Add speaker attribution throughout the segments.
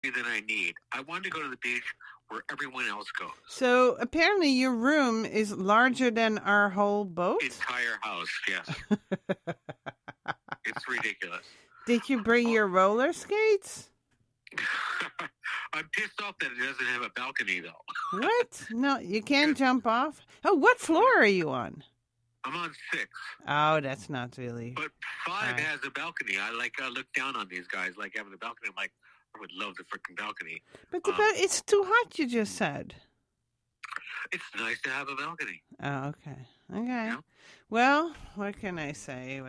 Speaker 1: than I need. I want to go to the beach where everyone else goes.
Speaker 2: So apparently your room is larger than our whole boat?
Speaker 1: Entire house, yes. It's ridiculous.
Speaker 2: Did you bring your roller skates?
Speaker 1: I'm pissed off that it doesn't have a balcony, though.
Speaker 2: What? No, you can't jump off? Oh, what floor are you on?
Speaker 1: I'm on 6.
Speaker 2: Oh, that's not really.
Speaker 1: But 5 has a balcony. I look down on these guys like having a balcony. I'm like, I would love the freaking balcony.
Speaker 2: But it's too hot, you just said.
Speaker 1: It's nice to have a balcony.
Speaker 2: Oh, okay. Okay.
Speaker 1: Yeah.
Speaker 2: Well, what can I say?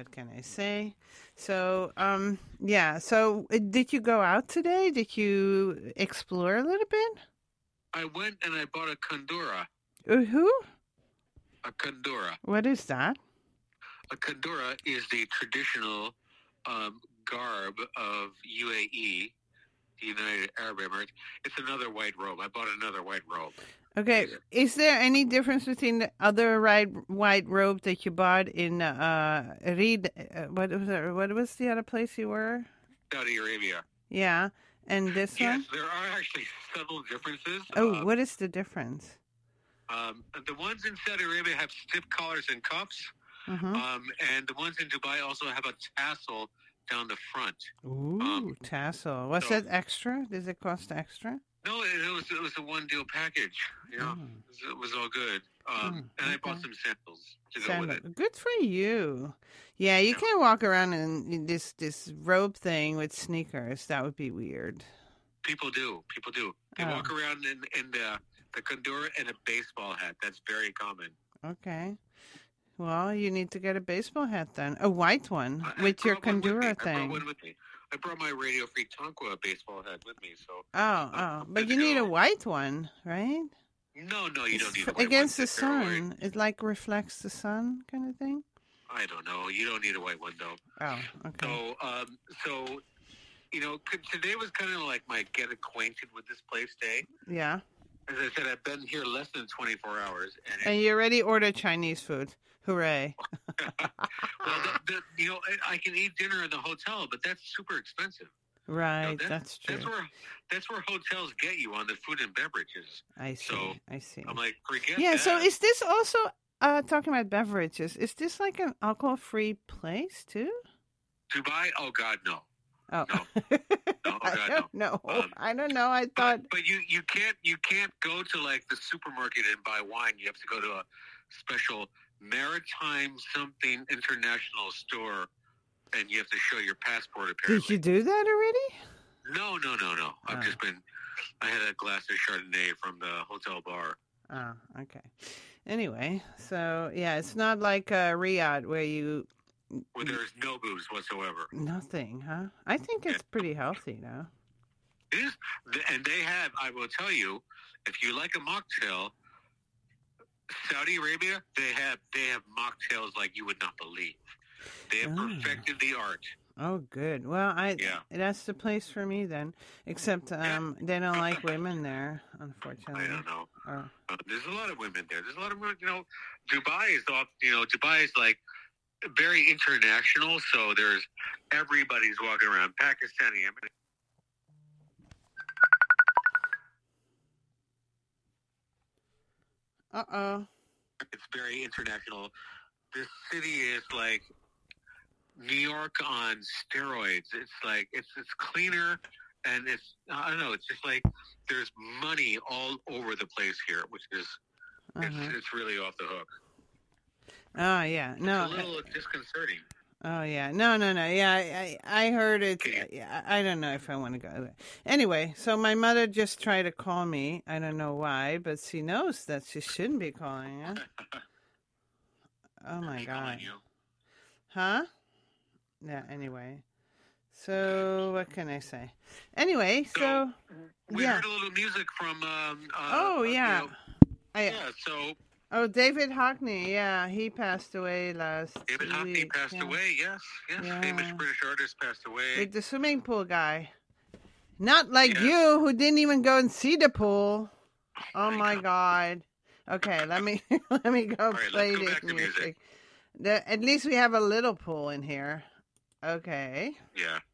Speaker 2: So, yeah. So, did you go out today? Did you explore a little bit?
Speaker 1: I went and I bought a kandura.
Speaker 2: Who?
Speaker 1: A kandura.
Speaker 2: What is that?
Speaker 1: A kandura is the traditional garb of UAE, the United Arab Emirates. It's another white robe. I bought another white robe.
Speaker 2: Okay. Is there any difference between the other white robe that you bought in Reed? What was the other place you were?
Speaker 1: Saudi Arabia.
Speaker 2: Yeah. And this one?
Speaker 1: Yes, there are actually subtle differences.
Speaker 2: Oh, what is the difference?
Speaker 1: The ones in Saudi Arabia have stiff collars and cuffs.
Speaker 2: Mm-hmm.
Speaker 1: And the ones in Dubai also have a tassel down the front.
Speaker 2: Ooh, tassel. Was that extra? Does it cost extra?
Speaker 1: No, it was a one deal package. Yeah, it was all good. And I bought some sandals to go with it.
Speaker 2: Good for you. Yeah, you can't walk around in this robe thing with sneakers. That would be weird.
Speaker 1: People do. They walk around in the kandura and a baseball hat. That's very common.
Speaker 2: Okay. Well, you need to get a baseball hat then. A white one with your kandura thing.
Speaker 1: I brought one with me. I brought my Radio Free Tonka baseball hat with me. So.
Speaker 2: But you need a white one, right?
Speaker 1: No, you don't need a white
Speaker 2: against
Speaker 1: one.
Speaker 2: the sun. It like reflects the sun, kind of thing.
Speaker 1: I don't know. You don't need a white one though.
Speaker 2: Oh, okay.
Speaker 1: So, today was kind of like my get acquainted with this place day.
Speaker 2: Yeah.
Speaker 1: As I said, I've been here less than 24 hours.
Speaker 2: And you already ordered Chinese food. Hooray.
Speaker 1: Well, I can eat dinner in the hotel, but that's super expensive.
Speaker 2: Right, that's true.
Speaker 1: That's where hotels get you on the food and beverages.
Speaker 2: I see.
Speaker 1: I'm like, forget that.
Speaker 2: Yeah, so is this also, talking about beverages, is this like an alcohol-free place too?
Speaker 1: Dubai? Oh, God, no.
Speaker 2: Oh.
Speaker 1: No. No,
Speaker 2: no. I don't know. I thought.
Speaker 1: But you can't go to like the supermarket and buy wine. You have to go to a special maritime something international store, and you have to show your passport. Apparently.
Speaker 2: Did you do that already?
Speaker 1: No. I had a glass of Chardonnay from the hotel bar.
Speaker 2: Oh, okay. Anyway, so yeah, it's not like Riyadh where
Speaker 1: there's no booze whatsoever.
Speaker 2: Nothing, huh? I think it's pretty healthy now.
Speaker 1: It is, and they have. I will tell you, if you like a mocktail, Saudi Arabia, they have mocktails like you would not believe. They have perfected the art.
Speaker 2: Oh, good. Well, that's the place for me then. Except they don't like women there, unfortunately.
Speaker 1: I don't know. There's a lot of women there. There's a lot of women. Dubai is off. Dubai is like very international. So everybody's walking around. Pakistani. It's very international. This city is like New York on steroids. It's like it's cleaner, and I don't know. It's just like there's money all over the place here, which is it's really off the hook.
Speaker 2: Oh yeah, no,
Speaker 1: it's a little disconcerting.
Speaker 2: Oh yeah, no. Yeah, I heard it. I don't know if I want to go. Anyway, so my mother just tried to call me. I don't know why, but she knows that she shouldn't be calling. Huh? Oh my God. Huh? Yeah. Anyway, so what can I say? Anyway, so
Speaker 1: we heard a little music from.
Speaker 2: Oh, David Hockney, yeah, he passed away last week.
Speaker 1: David Hockney passed away, yes. Yeah. Famous British artist passed away.
Speaker 2: With the swimming pool guy. Not like you, who didn't even go and see the pool. Oh my God. Okay, let me go play this music. At least we have a little pool in here. Okay.
Speaker 1: Yeah.